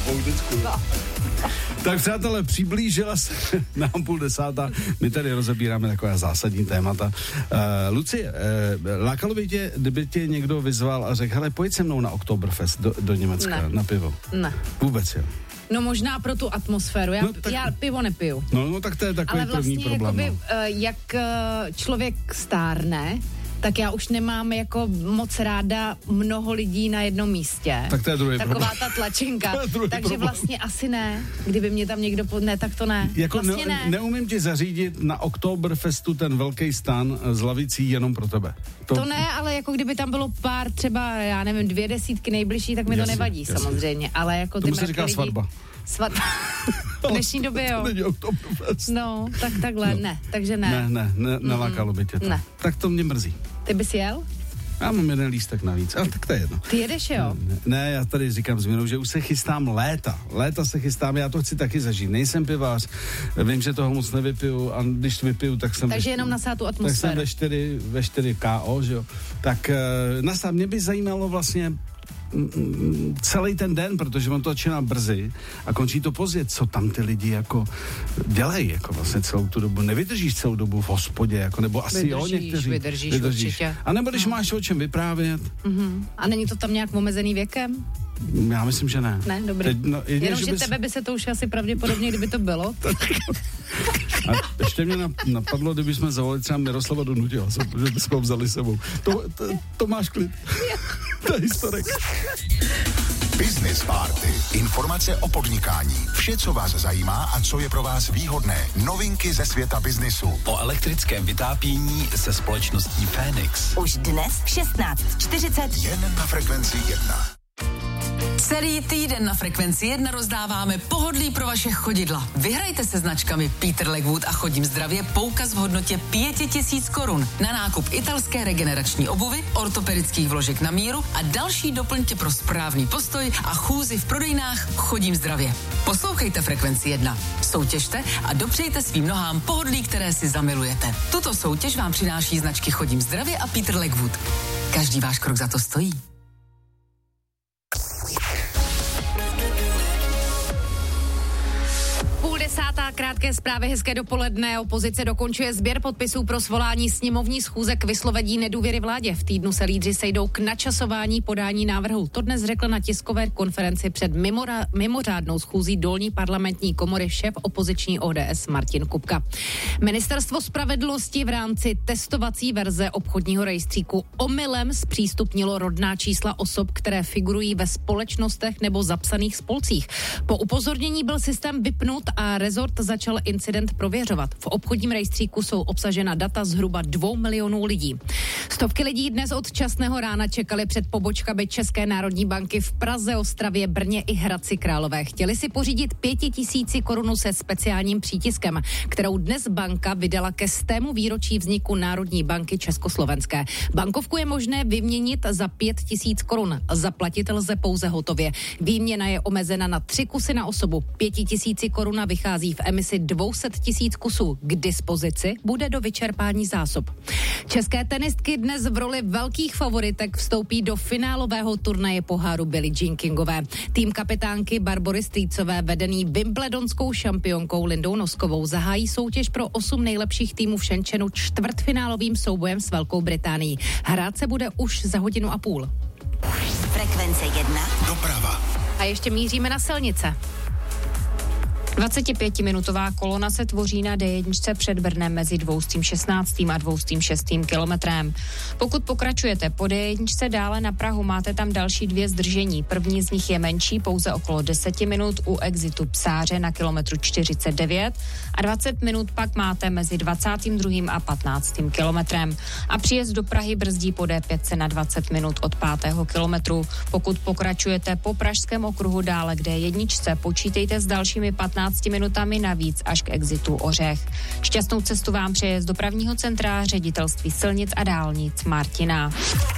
Tak přátelé, přiblížila se nám 9:30. My tady rozebíráme taková zásadní témata. Lucie, lákalo by tě, kdyby tě někdo vyzval a řekl, hele, pojď se mnou na Oktoberfest do Německa, na pivo. Ne. Vůbec, jo. No možná pro tu atmosféru. Já pivo nepiju. No tak to je takový první problém. Ale vlastně jak člověk stárne, tak já už nemám jako moc ráda mnoho lidí na jednom místě. Tak to je druhý Taková problém. Ta tlačenka. Takže problém. Vlastně asi ne. Kdyby mě tam někdo ne, tak to ne. Jako vlastně ne. Neumím ti zařídit na Oktoberfestu ten velký stan z lavicí jenom pro tebe. To ne, ale jako kdyby tam bylo pár třeba, já nevím, 2 nejbližší, tak mi to nevadí samozřejmě. Ale jako tomu se říká svatba. V dnešní době, jo. To není Oktoberfest. No, tak takhle, ne. Takže ne. Ne, nelákalo by tě to. Ne. Tak to mě mrzí. Ty bys jel? Já mám jeden lístek navíc, ale tak to je jedno. Ty jedeš, jo? Ne, já tady říkám změnou, že už se chystám léta. Léta se chystám, já to chci taky zažít. Nejsem pivář, vím, že toho moc nevypiju a když vypiju, tak jsem... Takže jenom nasát tu atmosféru. Tak jsem ve 4 KO, že jo. Tak mě by zajímalo vlastně celý ten den, protože on to začíná brzy a končí to pozdě. Co tam ty lidi jako dělají jako vlastně celou tu dobu? Nevydržíš celou dobu v hospodě, jako, nebo asi někteří. Vydržíš určitě. A nebo když máš o čem vyprávět. A není to tam nějak omezený věkem? Já myslím, že ne. Ne, dobrý. Jenomže tebe by se to už asi pravděpodobně, kdyby to bylo. A ještě mě napadlo, kdyby jsme zavolali třeba Miroslava Donutila, že bychom ho vzali sebou. To máš klid. To je historik. Business Party. Informace o podnikání. Vše, co vás zajímá a co je pro vás výhodné. Novinky ze světa biznisu. O elektrickém vytápění se společností Fénix. Už dnes v 16:40. Jen na Frekvenci 1. Celý týden na Frekvenci 1 rozdáváme pohodlí pro vaše chodidla. Vyhrajte se značkami Peter Legwood a Chodím zdravě poukaz v hodnotě 5 000 korun na nákup italské regenerační obuvy, ortopedických vložek na míru a další doplňky pro správný postoj a chůzi v prodejnách Chodím zdravě. Poslouchejte Frekvenci 1, soutěžte a dopřejte svým nohám pohodlí, které si zamilujete. Tuto soutěž vám přináší značky Chodím zdravě a Peter Legwood. Každý váš krok za to stojí. 9:30, krátké zprávy, hezké dopoledne. Opozice dokončuje sběr podpisů pro svolání sněmovní schůze k vyslovení nedůvěry vládě. V týdnu se lídři sejdou k načasování podání návrhu. To dnes řekl na tiskové konferenci před mimořádnou schůzí dolní parlamentní komory šéf opoziční ODS Martin Kupka. Ministerstvo spravedlnosti v rámci testovací verze obchodního rejstříku omylem zpřístupnilo rodná čísla osob, které figurují ve společnostech nebo zapsaných spolcích. Po upozornění byl systém vypnut a rezort začal incident prověřovat. V obchodním rejstříku jsou obsažena data zhruba 2 milionů lidí. Stovky lidí dnes od časného rána čekali před pobočkami České národní banky v Praze, Ostravě, Brně i Hradci Králové. Chtěli si pořídit 5 000 korun se speciálním přítiskem, kterou dnes banka vydala ke 100. výročí vzniku Národní banky Československé. Bankovku je možné vyměnit za 5 000 korun. Zaplatit lze pouze hotově. Výměna je omezena na 3 kusy na osobu. 5 000 koruna vychází v emisi 200 000 kusů. K dispozici bude do vyčerpání zásob. České tenistky dnes v roli velkých favoritek vstoupí do finálového turnaje poháru Billie Jean Kingové. Tým kapitánky Barbory Strýcové, vedený wimbledonskou šampionkou Lindou Noskovou, zahájí soutěž pro 8 nejlepších týmů v Shenzhenu čtvrtfinálovým soubojem s Velkou Británií. Hrát se bude už za 1,5 hodiny. Frekvence 1. Doprava. A ještě míříme na silnice. 25-minutová kolona se tvoří na D1 před Brnem mezi 216. a 206. kilometrem. Pokud pokračujete po D1 dále na Prahu, máte tam další 2 zdržení. První z nich je menší, pouze okolo 10 minut u exitu Psáře na kilometru 49 a 20 minut pak máte mezi 22. a 15. kilometrem. A příjezd do Prahy brzdí po D5 na 20 minut od 5. kilometru. Pokud pokračujete po Pražském okruhu dále k D1, počítejte s dalšími 15 minutami navíc až k exitu Ořech. Šťastnou cestu vám přeje z dopravního centra Ředitelství silnic a dálnic Martina.